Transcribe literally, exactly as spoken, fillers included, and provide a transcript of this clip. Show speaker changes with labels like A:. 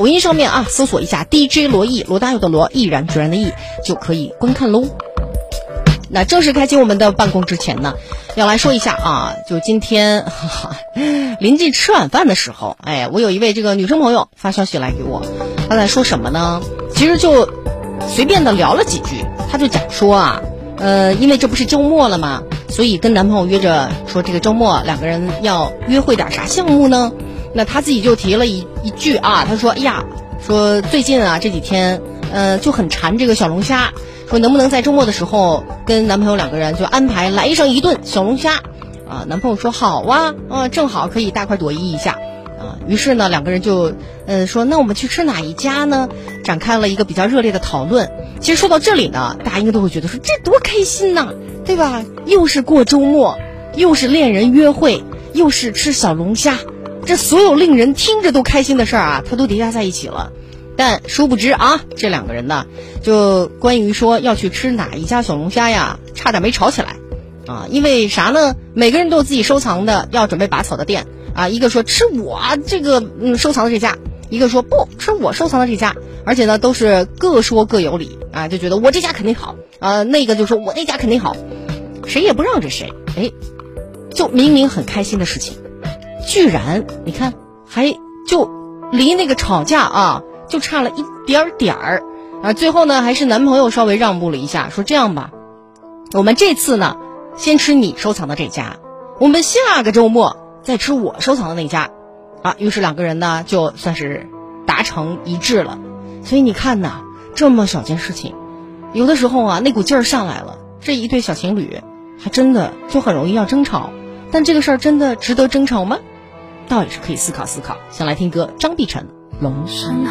A: 抖音上面啊，搜索一下 D J 罗毅，罗大佑的罗，毅然决然的毅，就可以观看喽。那正式开启我们的办公之前呢，要来说一下啊，就今天哈哈临近吃晚饭的时候，哎，我有一位这个女生朋友发消息来给我，她在说什么呢？其实就随便的聊了几句，她就讲说啊，呃，因为这不是周末了嘛，所以跟男朋友约着说这个周末两个人要约会点啥项目呢？那她自己就提了一一句啊，她说，哎呀，说最近啊这几天，呃，就很馋这个小龙虾。说能不能在周末的时候跟男朋友两个人就安排来上一顿小龙虾啊？男朋友说好啊，啊正好可以大快朵颐一下啊。于是呢，两个人就呃说那我们去吃哪一家呢？展开了一个比较热烈的讨论。其实说到这里呢，大家应该都会觉得说这多开心呐，对吧？又是过周末，又是恋人约会，又是吃小龙虾，这所有令人听着都开心的事儿啊，它都叠加在一起了。但殊不知啊，这两个人呢，就关于说要去吃哪一家小龙虾呀，差点没吵起来啊！因为啥呢？每个人都有自己收藏的要准备拔草的店啊。一个说吃我这个嗯收藏的这家，一个说不吃我收藏的这家，而且呢都是各说各有理啊，就觉得我这家肯定好啊，那个就说我那家肯定好，谁也不让着谁。哎，就明明很开心的事情，居然你看还就离那个吵架啊。就差了一点点儿啊，最后呢还是男朋友稍微让步了一下，说这样吧，我们这次呢先吃你收藏的这家，我们下个周末再吃我收藏的那家啊。于是两个人呢就算是达成一致了。所以你看呐，这么小件事情，有的时候啊那股劲儿上来了，这一对小情侣还真的就很容易要争吵。但这个事儿真的值得争吵吗？倒也是可以思考思考。先来听歌，张碧晨龙。